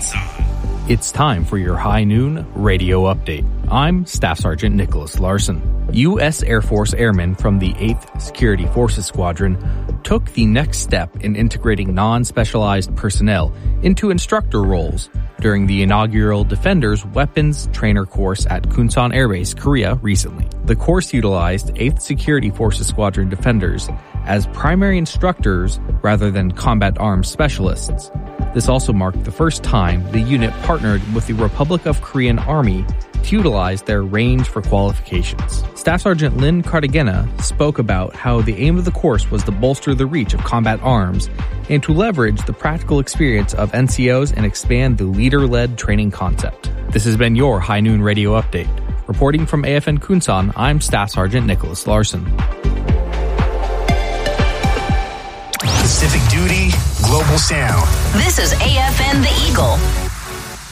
Kunsan. It's time for your High Noon Radio Update. I'm Staff Sergeant Nicholas Larson. U.S. Air Force airmen from the 8th Security Forces Squadron took the next step in integrating non-specialized personnel into instructor roles during the inaugural Defenders Weapons Trainer course at Kunsan Air Base, Korea, recently. The course utilized 8th Security Forces Squadron Defenders as primary instructors rather than combat arms specialists. This also marked the first time the unit partnered with the Republic of Korean Army to utilize their range for qualifications. Staff Sergeant Lynn Cartagena spoke about how the aim of the course was to bolster the reach of combat arms and to leverage the practical experience of NCOs and expand the leader-led training concept. This has been your High Noon Radio Update. Reporting from AFN Kunsan, I'm Staff Sergeant Nicholas Larson. Pacific Duty, Global Sound. This is AFN